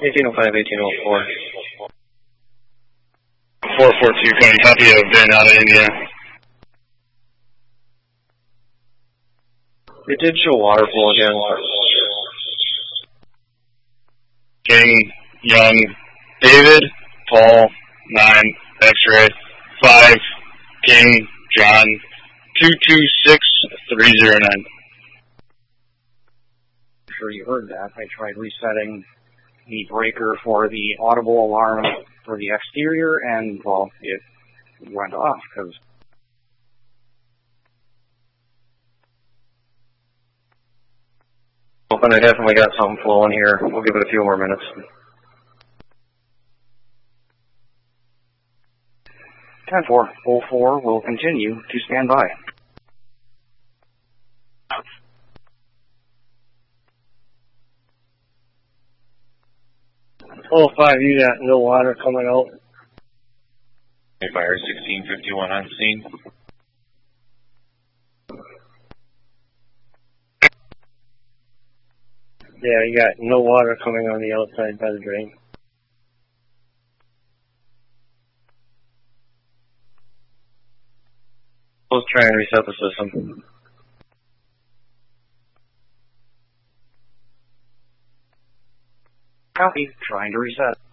1805, 1804. 442, Cody, copy of Ben out of India. It did show water flow again. King, Young, David, Paul, 9, X-ray, 5, King, John, 226309. Sure you heard that. I tried resetting the breaker for the audible alarm for the exterior, and, well, it went off, because... And I definitely got something flowing here. We'll give it a few more minutes. 10-404 will continue to stand by. Oh, 5, you got no water coming out. Fire 1651 on scene. Yeah, you got no water coming on the outside by the drain. Let's try and reset the system. Copy. Trying to reset.